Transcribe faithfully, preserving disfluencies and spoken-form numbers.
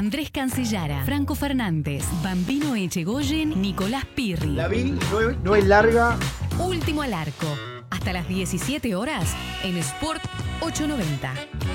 Andrés Cancellara, Franco Fernández, Bambino Echegoyen, Nicolás Pirri. La vi, no, no es larga. Último al arco. Hasta las diecisiete horas en Sport ochocientos noventa.